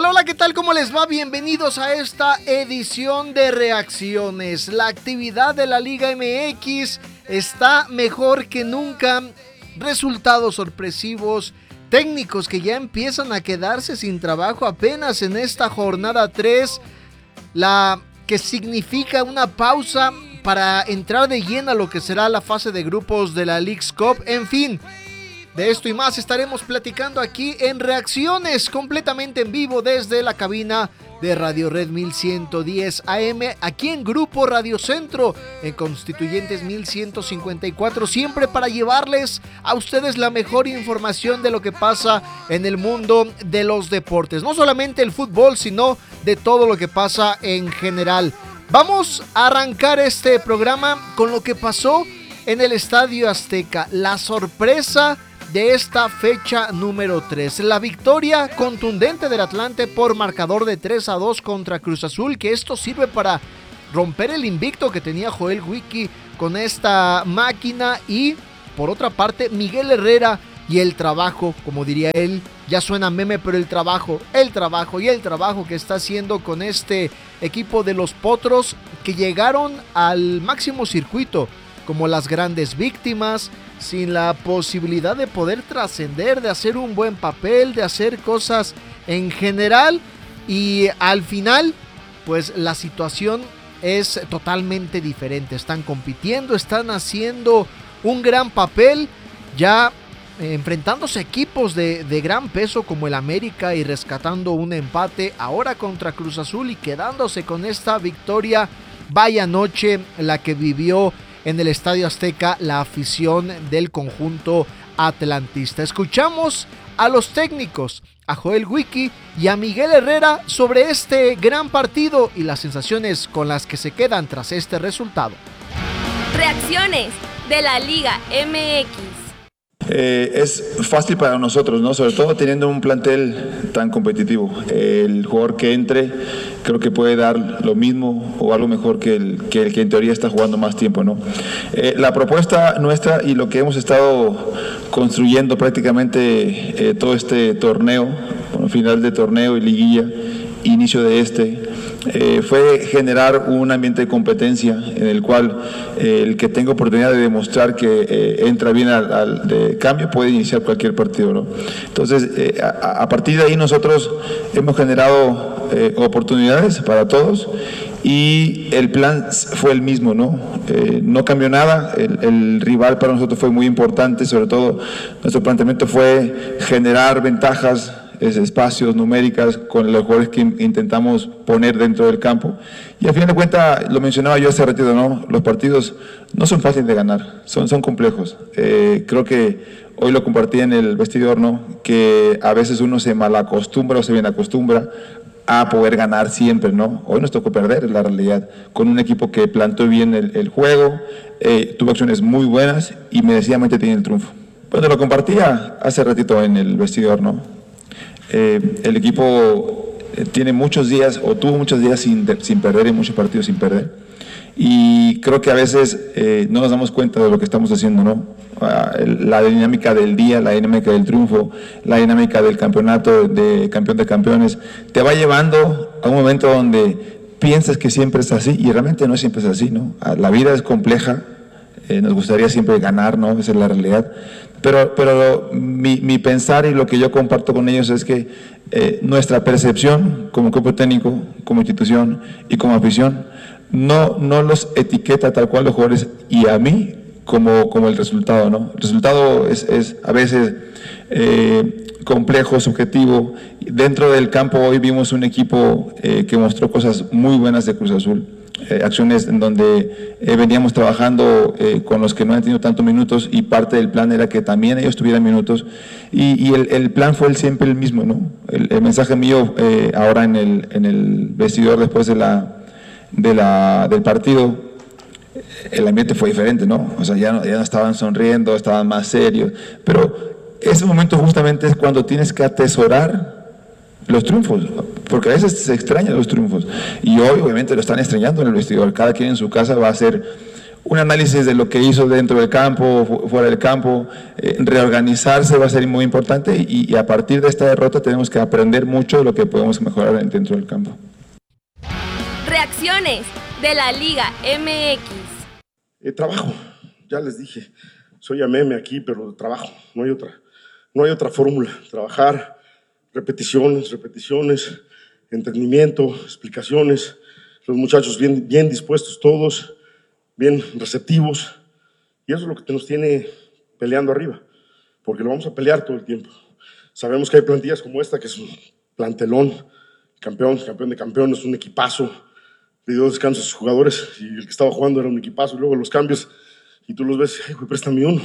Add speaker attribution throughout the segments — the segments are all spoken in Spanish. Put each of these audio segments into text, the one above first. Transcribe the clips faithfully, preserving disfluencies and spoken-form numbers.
Speaker 1: Hola, hola, ¿qué tal? ¿Cómo les va? Bienvenidos a esta edición de Reacciones. La actividad de la Liga M X está mejor que nunca. Resultados sorpresivos, técnicos que ya empiezan a quedarse sin trabajo apenas en esta jornada tres, la que significa una pausa para entrar de lleno a lo que será la fase de grupos de la Leagues Cup. En fin, de esto y más estaremos platicando aquí en Reacciones, completamente en vivo desde la cabina de Radio Red mil ciento diez A M, aquí en Grupo Radio Centro, en Constituyentes mil ciento cincuenta y cuatro, siempre para llevarles a ustedes la mejor información de lo que pasa en el mundo de los deportes, no solamente el fútbol, sino de todo lo que pasa en general. Vamos a arrancar este programa con lo que pasó en el Estadio Azteca, la sorpresa de esta fecha número tres, la victoria contundente del Atlante por marcador de tres a dos contra Cruz Azul, que esto sirve para romper el invicto que tenía Joel Wiki con esta máquina. Y por otra parte, Miguel Herrera y el trabajo, como diría él, ya suena meme, pero el trabajo, el trabajo y el trabajo que está haciendo con este equipo de los Potros, que llegaron al máximo circuito como las grandes víctimas, sin la posibilidad de poder trascender, de hacer un buen papel, de hacer cosas en general. Y al final, pues la situación es totalmente diferente. Están compitiendo, están haciendo un gran papel, ya eh, enfrentándose a equipos de, de gran peso como el América y rescatando un empate ahora contra Cruz Azul y quedándose con esta victoria. Vaya noche la que vivió en el Estadio Azteca la afición del conjunto atlantista. Escuchamos a los técnicos, a Joel Wiki y a Miguel Herrera, sobre este gran partido y las sensaciones con las que se quedan tras este resultado.
Speaker 2: Reacciones de la Liga M X.
Speaker 3: Eh, es fácil para nosotros, ¿no? Sobre todo teniendo un plantel tan competitivo. El jugador que entre creo que puede dar lo mismo o algo mejor que el que, el que en teoría está jugando más tiempo, ¿no? Eh, la propuesta nuestra y lo que hemos estado construyendo prácticamente eh, todo este torneo, bueno, final de torneo y liguilla, inicio de este, Eh, fue generar un ambiente de competencia en el cual eh, el que tenga oportunidad de demostrar que eh, entra bien al, al de cambio puede iniciar cualquier partido, ¿no? Entonces, eh, a, a partir de ahí nosotros hemos generado eh, oportunidades para todos y el plan fue el mismo, ¿no? Eh, no cambió nada. El, el rival para nosotros fue muy importante, sobre todo nuestro planteamiento fue generar ventajas, espacios, numéricas, con los jugadores que intentamos poner dentro del campo. Y al final de cuentas, lo mencionaba yo hace ratito, ¿no? Los partidos no son fáciles de ganar, son, son complejos. Eh, creo que hoy lo compartí en el vestidor, ¿no? Que a veces uno se malacostumbra o se bien acostumbra a poder ganar siempre, ¿no? Hoy nos tocó perder, es la realidad, con un equipo que plantó bien el, el juego, eh, tuvo acciones muy buenas y merecidamente tiene el triunfo. Bueno, lo compartía hace ratito en el vestidor, ¿no? Eh, el equipo eh, tiene muchos días o tuvo muchos días sin, sin perder y muchos partidos sin perder, y creo que a veces eh, no nos damos cuenta de lo que estamos haciendo, ¿no? Ah, el, la dinámica del día, la dinámica del triunfo, la dinámica del campeonato, de campeón de campeones, te va llevando a un momento donde piensas que siempre es así y realmente no siempre es así, ¿no? La vida es compleja, eh, nos gustaría siempre ganar, ¿no? Esa es la realidad. Pero, pero mi, mi pensar y lo que yo comparto con ellos es que eh, nuestra percepción como cuerpo técnico, como institución y como afición, no, no los etiqueta tal cual los jugadores y a mí como, como el resultado, ¿no? El resultado es, es a veces eh, complejo, subjetivo. Dentro del campo hoy vimos un equipo eh, que mostró cosas muy buenas de Cruz Azul. Eh, acciones en donde eh, veníamos trabajando eh, con los que no han tenido tantos minutos y parte del plan era que también ellos tuvieran minutos y, y el, el plan fue el, siempre el mismo, ¿no? El, el mensaje mío eh, ahora en el, en el vestidor después de la, de la, del partido, el ambiente fue diferente, ¿no? O sea, ya no, ya no estaban sonriendo, estaban más serios, pero ese momento justamente es cuando tienes que atesorar los triunfos, porque a veces se extrañan los triunfos y hoy obviamente lo están extrañando en el vestidor. Cada quien en su casa va a hacer un análisis de lo que hizo dentro del campo, fuera del campo, eh, reorganizarse va a ser muy importante y, y a partir de esta derrota tenemos que aprender mucho de lo que podemos mejorar dentro del campo.
Speaker 2: Reacciones de la Liga M X.
Speaker 4: Eh, trabajo, ya les dije, soy a meme aquí, pero trabajo, no hay otra, no hay otra fórmula. Trabajar, repeticiones, repeticiones, entendimiento, explicaciones, los muchachos bien, bien dispuestos todos, bien receptivos, y eso es lo que nos tiene peleando arriba, porque lo vamos a pelear todo el tiempo. Sabemos que hay plantillas como esta, que es un plantelón, campeón, campeón de campeones, un equipazo, le dio descanso a sus jugadores, y el que estaba jugando era un equipazo, y luego los cambios, y tú los ves, ay, güey, préstame uno.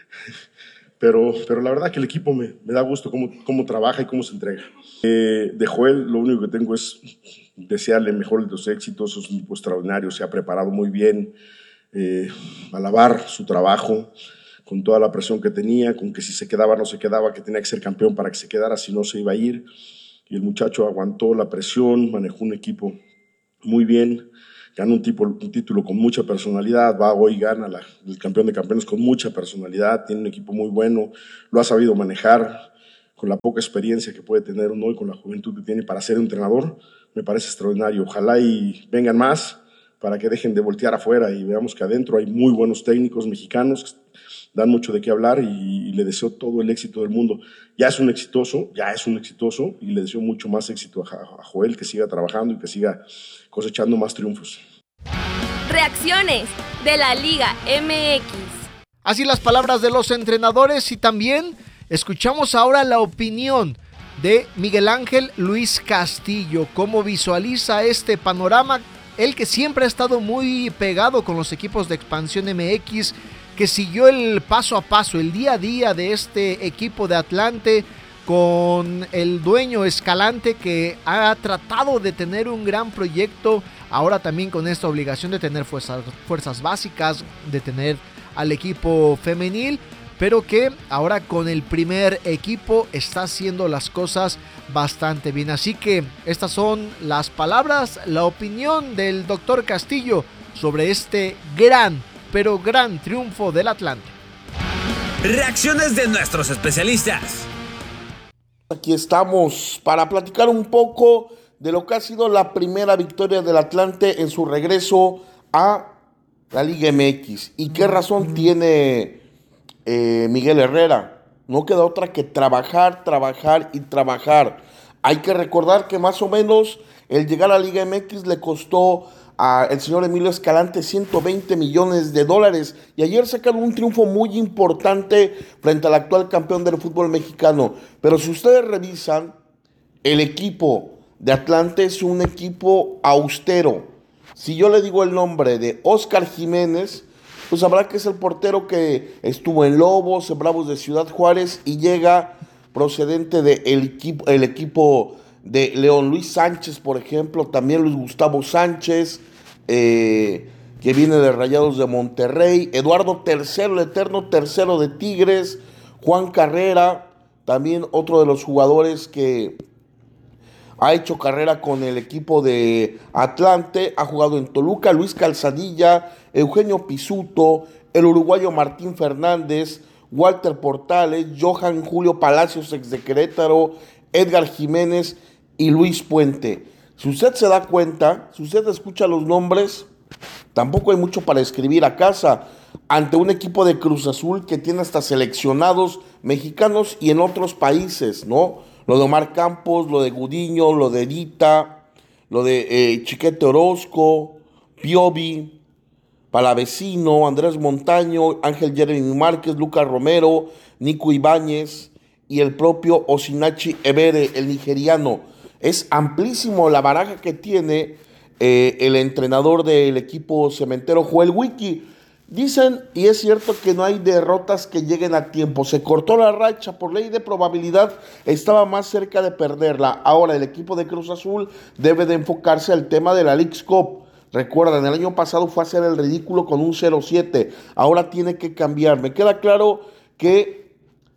Speaker 4: Pero, pero la verdad que el equipo me, me da gusto cómo, cómo trabaja y cómo se entrega. Eh, de Joel, lo único que tengo es desearle mejor de los éxitos, es un tipo extraordinario, se ha preparado muy bien, eh, alabar su trabajo con toda la presión que tenía, con que si se quedaba no se quedaba, que tenía que ser campeón para que se quedara, si no se iba a ir, y el muchacho aguantó la presión, manejó un equipo muy bien, ganó un, tipo, un título con mucha personalidad, va hoy gana la, el campeón de campeones con mucha personalidad, tiene un equipo muy bueno, lo ha sabido manejar con la poca experiencia que puede tener uno y con la juventud que tiene para ser entrenador, me parece extraordinario. Ojalá y vengan más para que dejen de voltear afuera y veamos que adentro hay muy buenos técnicos mexicanos que dan mucho de qué hablar, y, y le deseo todo el éxito del mundo. Ya es un exitoso, ya es un exitoso, y le deseo mucho más éxito a, a Joel, que siga trabajando y que siga cosechando más triunfos.
Speaker 2: Reacciones de la Liga M X.
Speaker 1: Así las palabras de los entrenadores, y también escuchamos ahora la opinión de Miguel Ángel Luis Castillo, cómo visualiza este panorama, él que siempre ha estado muy pegado con los equipos de expansión M X, que siguió el paso a paso, el día a día de este equipo de Atlante, con el dueño Escalante, que ha tratado de tener un gran proyecto, ahora también con esta obligación de tener fuerzas, fuerzas básicas, de tener al equipo femenil, pero que ahora con el primer equipo está haciendo las cosas bastante bien. Así que estas son las palabras, la opinión del doctor Castillo sobre este gran, pero gran triunfo del Atlante.
Speaker 5: Reacciones de nuestros especialistas.
Speaker 6: Aquí estamos para platicar un poco de lo que ha sido la primera victoria del Atlante en su regreso a la Liga M X. ¿Y qué razón tiene eh, Miguel Herrera? No queda otra que trabajar, trabajar y trabajar. Hay que recordar que más o menos el llegar a la Liga M X le costó al señor Emilio Escalante ciento veinte millones de dólares, y ayer sacaron un triunfo muy importante frente al actual campeón del fútbol mexicano. Pero si ustedes revisan, el equipo de Atlante es un equipo austero. Si yo le digo el nombre de Óscar Jiménez, pues sabrá que es el portero que estuvo en Lobos, en Bravos de Ciudad Juárez, y llega procedente del equipo, el equipo de León. Luis Sánchez, por ejemplo, también Luis Gustavo Sánchez, eh, que viene de Rayados de Monterrey. Eduardo Tercero, el eterno tercero de Tigres. Juan Carrera, también otro de los jugadores que ha hecho carrera con el equipo de Atlante, ha jugado en Toluca. Luis Calzadilla, Eugenio Pisuto, el uruguayo Martín Fernández, Walter Portales, Johan Julio Palacios, ex de Querétaro, Edgar Jiménez y Luis Puente. Si usted se da cuenta, si usted escucha los nombres, tampoco hay mucho para escribir a casa ante un equipo de Cruz Azul que tiene hasta seleccionados mexicanos y en otros países, ¿no? Lo de Omar Campos, lo de Gudiño, lo de Dita, lo de eh, Chiquete Orozco, Piovi, Palavecino, Andrés Montaño, Ángel Jeremy Márquez, Lucas Romero, Nico Ibáñez y el propio Osinachi Ebere, el nigeriano. Es amplísimo la baraja que tiene eh, el entrenador del equipo cementero, Joel Wiki. Dicen, y es cierto, que no hay derrotas que lleguen a tiempo. Se cortó la racha, por ley de probabilidad estaba más cerca de perderla. Ahora el equipo de Cruz Azul debe de enfocarse al tema de la Leagues Cup. Recuerdan, el año pasado fue a hacer el ridículo con un cero siete. Ahora tiene que cambiar. Me queda claro que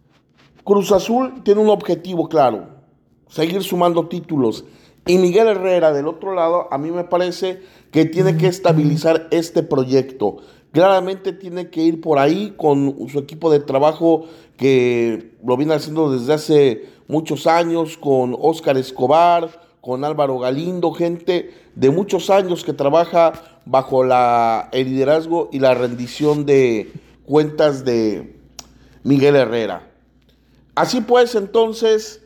Speaker 6: Cruz Azul tiene un objetivo claro: seguir sumando títulos. Y Miguel Herrera, del otro lado, a mí me parece que tiene que estabilizar este proyecto. Claramente tiene que ir por ahí con su equipo de trabajo que lo viene haciendo desde hace muchos años, con Óscar Escobar, con Álvaro Galindo, gente de muchos años que trabaja bajo la, el liderazgo y la rendición de cuentas de Miguel Herrera. Así pues, entonces,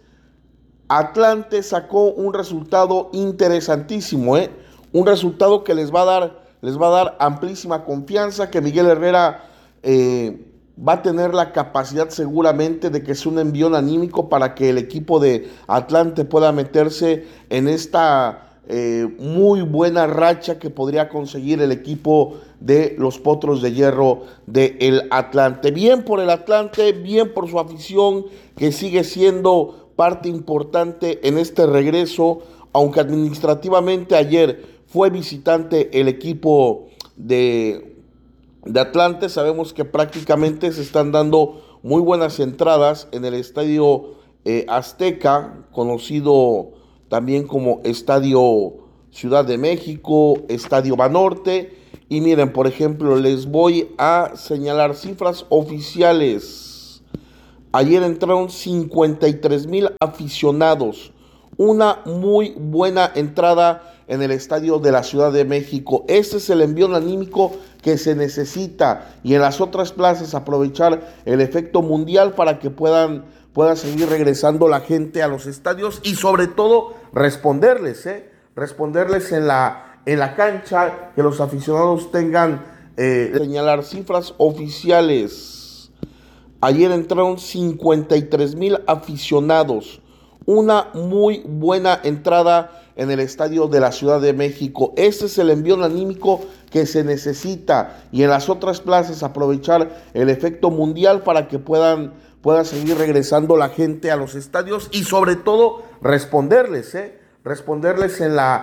Speaker 6: Atlante sacó un resultado interesantísimo, ¿eh? Un resultado que les va a dar, les va a dar amplísima confianza, que Miguel Herrera eh, va a tener la capacidad seguramente de que sea un envión anímico para que el equipo de Atlante pueda meterse en esta eh, muy buena racha que podría conseguir el equipo de los Potros de Hierro del Atlante. Bien por el Atlante, bien por su afición, que sigue siendo parte importante en este regreso, aunque administrativamente ayer fue visitante el equipo de, de Atlante. Sabemos que prácticamente se están dando muy buenas entradas en el Estadio eh, Azteca, conocido también como Estadio Ciudad de México, Estadio Banorte. Y miren, por ejemplo, les voy a señalar cifras oficiales. Ayer entraron cincuenta y tres mil aficionados, una muy buena entrada en el estadio de la Ciudad de México. Este es el envío anímico que se necesita, y en las otras plazas aprovechar el efecto mundial para que puedan, pueda seguir regresando la gente a los estadios y sobre todo responderles, ¿eh? responderles en la, en la cancha, que los aficionados tengan, eh, señalar cifras oficiales. Ayer entraron cincuenta y tres mil aficionados, una muy buena entrada en el estadio de la Ciudad de México. Este es el envío anímico que se necesita, y en las otras plazas aprovechar el efecto mundial para que puedan, pueda seguir regresando la gente a los estadios y sobre todo responderles, ¿eh? responderles en la,